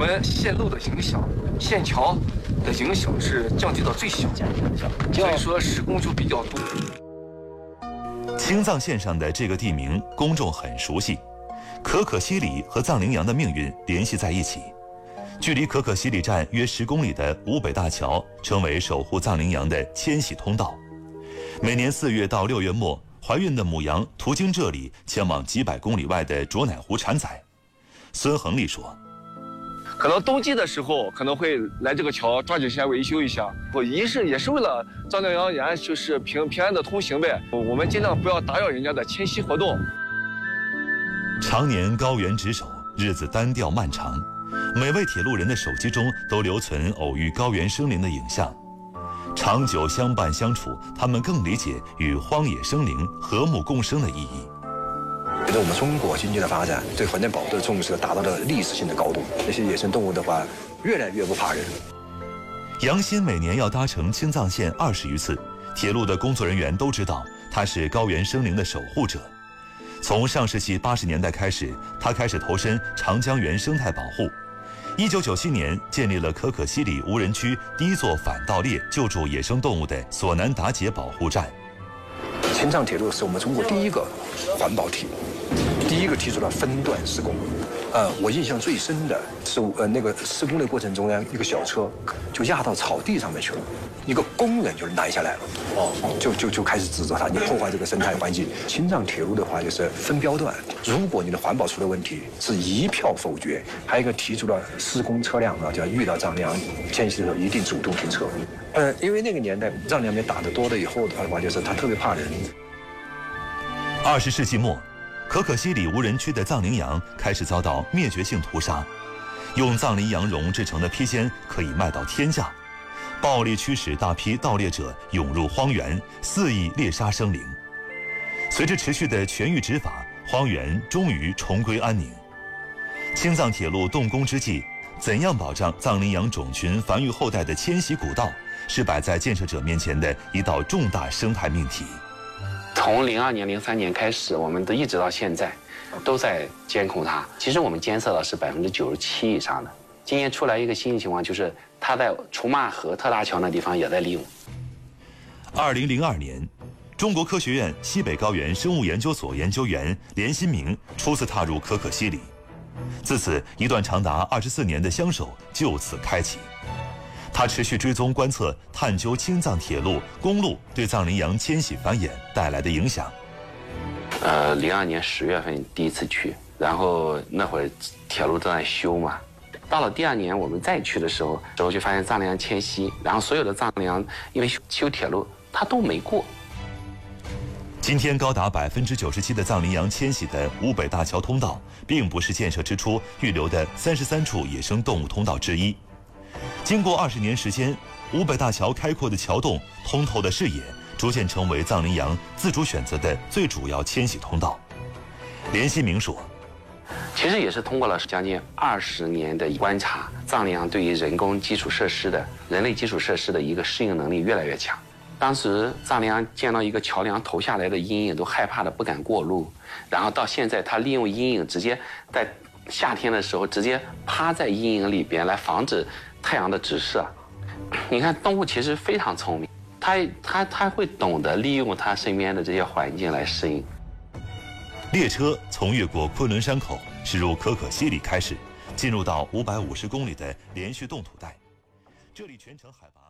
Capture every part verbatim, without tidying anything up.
们线路的影响、线桥的影响是降低到最小，所以说施工就比较多。 青藏线上的这个地名，公众很熟悉，可可西里和藏羚羊的命运联系在一起。距离可可西里站约十公里的吴北大桥，成为守护藏羚羊的迁徙通道。每年四月到六月末，怀孕的母羊途经这里，前往几百公里外的卓乃湖产崽。孙恒利说：“ 可能冬季的时候可能会来这个桥抓紧时间维修一下，我一是也是为了藏羚羊沿就是平平安的通行呗，我们尽量不要打扰人家的迁徙活动。” 常年高原值守，日子单调漫长，每位铁路人的手机中都留存偶遇高原生灵的影像。长久相伴相处，他们更理解与荒野生灵和睦共生的意义。 随着我们中国经济的发展，对环境保护的重视达到了历史性的高度。那些野生动物的话，越来越不怕人。 杨鑫每年要搭乘青藏线二十余次，铁路的工作人员都知道他是高原生灵的守护者。从上世纪八十年代开始，他开始投身长江源生态保护。一九九七年，建立了可可西里无人区第一座反盗猎、救助野生动物的索南达杰保护站。 青藏铁路是我们中国第一个环保铁路，第一个提出了分段施工。呃，我印象最深的是，呃，那个施工的过程中呢，一个小车就压到草地上面去了，一个工人就拦下来了，哦，就就就开始指责他，你破坏这个生态环境。青藏铁路的话就是分标段，如果你的环保出了问题，是一票否决。还有一个提出了施工车辆啊，就要遇到藏羚羊迁徙的时候一定主动停车。呃，因为那个年代藏羚羊被打得多了以后的话，就是他特别怕人。 二十世纪末，可可西里无人区的藏羚羊开始遭到灭绝性屠杀，用藏羚羊绒制成的披肩可以卖到天价，暴力驱使大批盗猎者涌入荒原，肆意猎杀生灵。随着持续的全域执法，荒原终于重归安宁。青藏铁路动工之际，怎样保障藏羚羊种群繁育后代的迁徙古道，是摆在建设者面前的一道重大生态命题。 从零二年、零三年开始，我们都一直到现在，都在监控它。其实我们监测到是百分之九十七以上的。今年出来一个新的情况，就是它在楚骂河特大桥那地方也在利用。 二零零二年，中国科学院西北高原生物研究所研究员连新明初次踏入可可西里，自此一段长达二十四年的相守就此开启。他持续追踪观测、探究青藏铁路、公路对藏羚羊迁徙繁衍带来的影响。 呃，零二年十月份第一次去，然后那会儿铁路正在修嘛。到了第二年我们再去的时候，时候就发现藏羚羊迁徙，然后所有的藏羚羊因为修铁路，它都没过。 今天高达百分之九十七的藏羚羊迁徙的吴北大桥通道，并不是建设之初预留的三十三处野生动物通道之一。经过二十年时间，吴北大桥开阔的桥洞、通透的视野，逐渐成为藏羚羊自主选择的最主要迁徙通道。连新明说：“ 其实也是通过了将近二十年的观察，藏羚羊对于人工基础设施的、人类基础设施的一个适应能力越来越强。当时藏羚羊见到一个桥梁投下来的阴影，都害怕的不敢过路。然后到现在，它利用阴影，直接在夏天的时候直接趴在阴影里边来防止太阳的直射。你看，动物其实非常聪明，它它它会懂得利用它身边的这些环境来适应。” 列车从越过昆仑山口驶入可可西里开始，进入到五百五十公里的连续冻土带，这里全程海拔。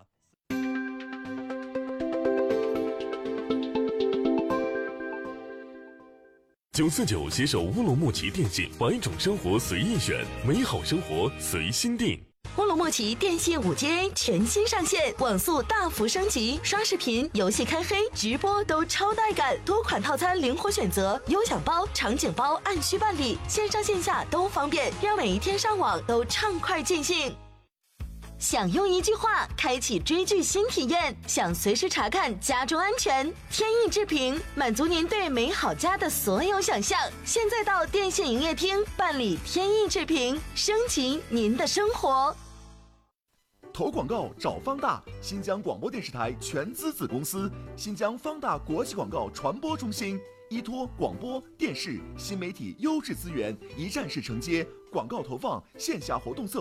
九四九携手乌鲁木齐电信，百种生活随意选，美好生活随心定。 乌鲁木齐电信 五 G A 全新上线，网速大幅升级，刷视频、游戏开黑、直播都超带感，多款套餐灵活选择，优享包、场景包按需办理，线上线下都方便，让每一天上网都畅快尽兴。想用一句话开启追剧新体验，想随时查看家中安全，天翼智屏满足您对美好家的所有想象。现在到电信营业厅办理天翼智屏，升级您的生活。 投广告找方大，新疆广播电视台全资子公司，新疆方大国际广告传播中心，依托广播电视新媒体优质资源，一站式承接广告投放、线下活动策